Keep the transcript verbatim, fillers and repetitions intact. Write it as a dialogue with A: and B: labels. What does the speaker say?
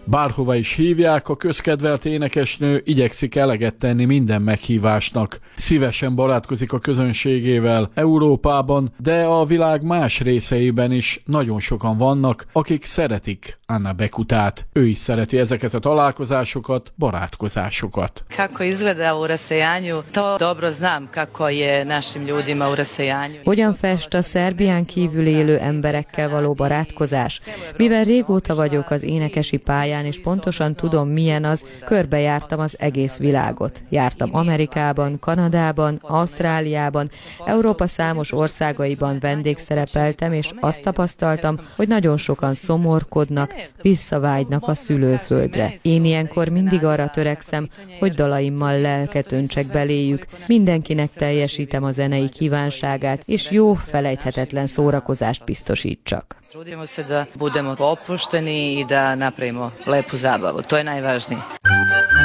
A: Bárhova is hívják, a közkedvelt énekesnő igyekszik eleget tenni minden meghívásnak. Szívesen barátkozik a közönségével Európában, de a világ más részeiben is nagyon sokan vannak, akik szeretik Anna Bekutát. Ő is szereti ezeket a találkozásokat, barátkozásokat.
B: Kako izgleda u rasejanju, to dobro znam kako je našim ljudima u rasejanju.
C: Hogyan fest a Szerbián kívül élő emberekkel való barátkozás? Mivel régóta vagyok az énekesi pályán, és pontosan tudom, milyen az, körbejártam az egész világot. Jártam Amerikában, Kanadában, Ausztráliában, Európa számos országaiban vendégszerepeltem, és azt tapasztaltam, hogy nagyon sokan szomorkodnak, visszavágynak a szülőföldre. Én ilyenkor mindig arra törekszem, hogy dalaimmal lelket öntsek beléjük, mindenkinek teljesítem a zenei kívánságát, és jó, felejthetetlen szórakozást biztosítsak.
B: Trudimo se da budemo opušteni i da napravimo lepu zabavu. To je najvažnije.